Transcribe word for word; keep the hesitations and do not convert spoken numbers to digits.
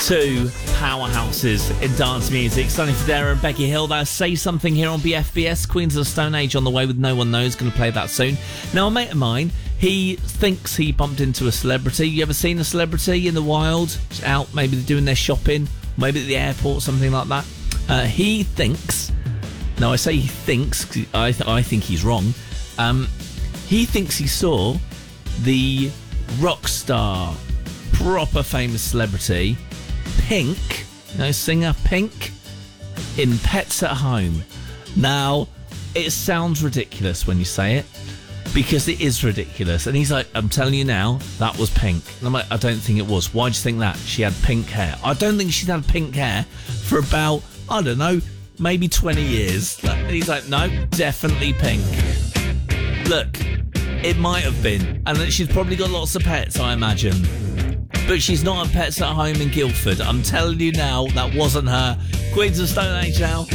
Two powerhouses in dance music. Sonny Fodera and Becky Hill. That's Say Something here on B F B S. Queens of the Stone Age on the way with No One Knows. Going to play that soon. Now, a mate of mine, he thinks he bumped into a celebrity. You ever seen a celebrity in the wild? Out, maybe they're doing their shopping, maybe at the airport, something like that. Uh, he thinks, no, I say he thinks, 'cause I, th- I think he's wrong. Um, he thinks he saw the rock star, proper famous celebrity, Pink, you know, singer Pink, in Pets at Home. Now, it sounds ridiculous when you say it, because it is ridiculous. And he's like, I'm telling you now, that was Pink. And I'm like, I don't think it was. Why do you think that? She had pink hair. I don't think she's had pink hair for about, I don't know, maybe twenty years. And he's like, no, definitely Pink. Look, it might have been. And she's probably got lots of pets, I imagine. But she's not at Pets at Home in Guildford. I'm telling you now, that wasn't her. Queens of Stone Age now.